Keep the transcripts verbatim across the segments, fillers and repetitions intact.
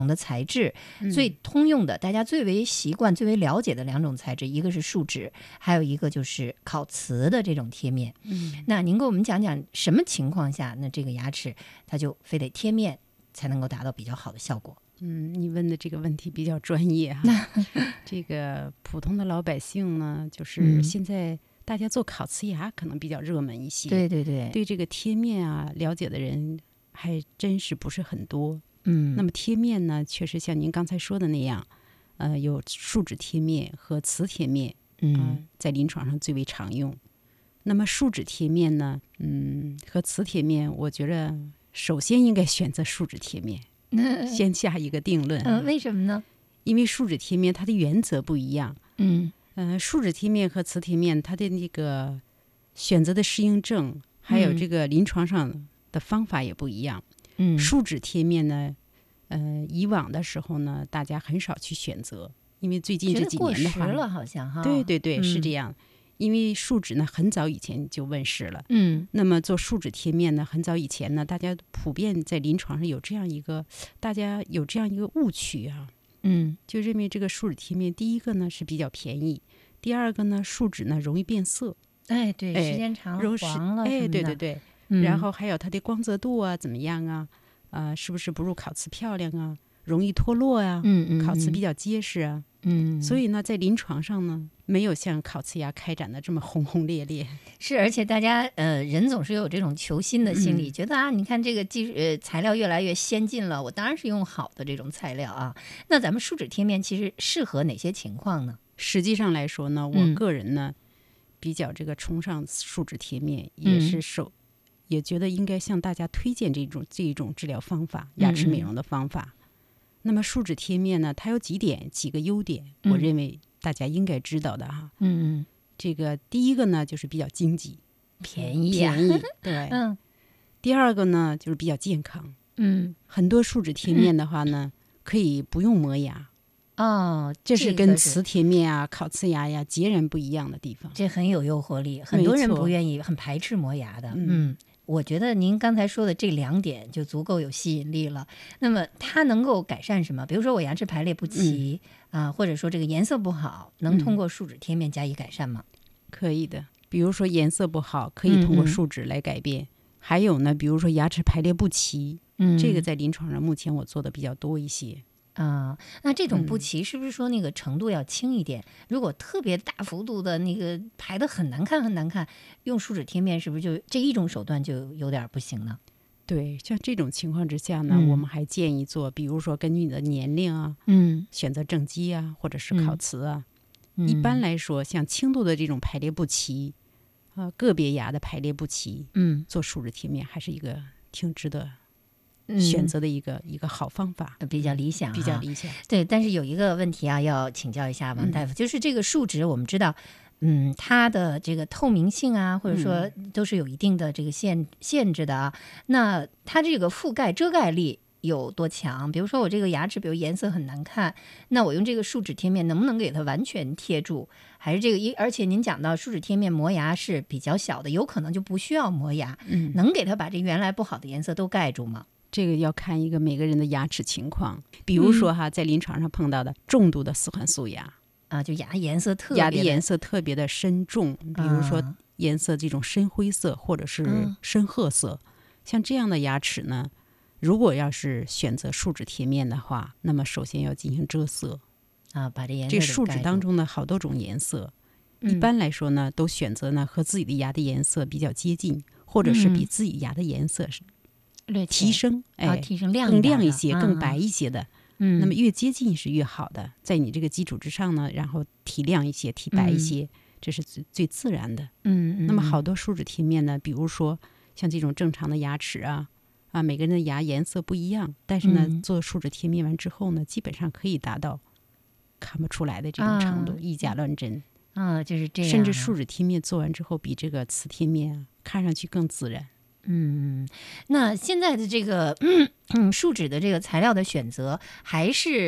的材质， 嗯、 最通用的大家最为习惯最为了解的两种材质，一个是树脂，还有一个就是烤瓷的这种贴面。 嗯， 那您给我们讲讲什么情况下那这个牙齿它就非得贴面才能够达到比较好的效果？ 嗯，你问的这个问题比较专业哈、啊。这个普通的老百姓呢，就是现在大家做烤瓷牙可能比较热门一些， 对对对， 对这个贴面啊了解的人还真是不是很多。 嗯， 那么贴面呢，确实像您刚才说的那样，呃，有树脂贴面和瓷贴面， 嗯、 呃，在临床上最为常用。那么树脂贴面呢，嗯，和瓷贴面，我觉得首先应该选择树脂贴面，先下一个定论。 嗯、呃，为什么呢？ 因为树脂贴面它的原则不一样。 嗯， 呃，树脂贴面和瓷贴面，它的那个选择的适应症，还有这个临床上的方法也不一样。 嗯， 树脂贴面呢，呃，以往的时候呢，大家很少去选择，因为最近这几年的话， 过时了好像哈。 对对对， 嗯、 是这样。因为树脂呢，很早以前就问世了。 嗯， 那么做树脂贴面呢，很早以前呢，大家普遍在临床上有这样一个，大家有这样一个误区啊。 嗯， 就认为这个树脂贴面，第一个呢是比较便宜，第二个呢树脂呢容易变色。 哎，对， 哎、 时间长了黄了， 哎，对对对。 嗯、 然后还有它的光泽度啊怎么样啊？呃，是不是不如烤瓷漂亮啊？容易脱落啊？ 嗯嗯， 烤瓷比较结实啊。 嗯， 所以呢，在临床上呢，没有像烤瓷牙开展的这么轰轰烈烈。 是，而且大家呃，人总是有这种求新的心理， 嗯、 觉得啊，你看这个技术呃材料越来越先进了，我当然是用好的这种材料啊。那咱们树脂贴面其实适合哪些情况呢？ 实际上来说呢，我个人呢、嗯、比较这个崇尚树脂贴面，也是手、嗯、也觉得应该向大家推荐这种这种治疗方法，牙齿美容的方法。嗯嗯，那么树脂贴面呢，它有几点几个优点，我认为大家应该知道的哈。 嗯， 这个第一个呢就是比较经济， 便宜、啊， 便宜，对。 嗯。 第二个呢就是比较健康， 嗯， 很多树脂贴面的话呢，嗯、可以不用磨牙。 哦， 这是跟瓷贴面啊、烤瓷牙呀截然不一样的地方。 这很有诱惑力，很多人不愿意，很排斥磨牙的。嗯。嗯，我觉得您刚才说的这两点就足够有吸引力了。那么它能够改善什么？比如说我牙齿排列不齐、嗯、啊，或者说这个颜色不好，能通过树脂贴面加以改善吗？ 嗯、可以的。比如说颜色不好，可以通过树脂来改变。嗯嗯，还有呢，比如说牙齿排列不齐，嗯，这个在临床上目前我做的比较多一些。 啊，那这种不齐是不是说那个程度要轻一点？嗯、如果特别大幅度的那个排得很难看很难看，用树脂贴面是不是就这一种手段就有点不行呢？ 对，像这种情况之下呢、嗯，我们还建议做，比如说根据你的年龄啊， 嗯， 选择正畸啊，或者是烤瓷啊。 嗯、 一般来说，像轻度的这种排列不齐，啊、呃，个别牙的排列不齐， 嗯， 做树脂贴面还是一个挺值得选择的一个、嗯、一个好方法， 比较理想、啊， 比较理想。 对，但是有一个问题啊，要请教一下王大夫，嗯、就是这个树脂，我们知道，嗯，它的这个透明性啊，或者说都是有一定的这个限限制的啊。那它这个覆盖遮盖力有多强？比如说我这个牙齿，比如颜色很难看，那我用这个树脂贴面能不能给它完全贴住？还是这个一？而且您讲到树脂贴面磨牙是比较小的，有可能就不需要磨牙， 嗯， 能给它把这原来不好的颜色都盖住吗？ 这个要看一个每个人的牙齿情况，比如说哈，嗯、在临床上碰到的重度的四环素牙啊，就牙颜色特别牙的颜色特别的深重，比如说颜色这种深灰色或者是深褐色，嗯、像这样的牙齿呢，如果要是选择树脂贴面的话，那么首先要进行遮色啊，把这颜色这树脂当中的好多种颜色， 嗯、 一般来说呢，都选择呢和自己的牙的颜色比较接近，或者是比自己牙的颜色是。提升，哎， 啊、提升亮更亮一些、 嗯、 更白一些的， 嗯， 那么越接近是越好的。在你这个基础之上呢，然后提亮一些、提白一些，嗯、这是最最自然的。 嗯, 嗯， 那么好多树脂贴面呢，比如说像这种正常的牙齿啊，啊，每个人的牙颜色不一样，但是呢， 嗯、 做树脂贴面完之后呢，基本上可以达到看不出来的这种程度，啊、以假乱真。 啊，就是这样、啊。 甚至树脂贴面做完之后，比这个瓷贴面啊，看上去更自然。 嗯，那现在的这个嗯树脂的这个材料的选择，还是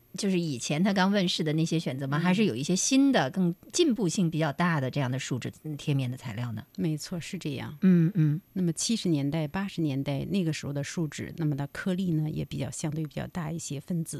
就是以前它刚问世的那些选择吗？还是有一些新的、更进步性比较大的这样的树脂贴面的材料呢？ 没错，是这样。 嗯嗯。 那么七十年代、八十年代那个时候的树脂，那么的颗粒呢也比较相对比较大一些分子。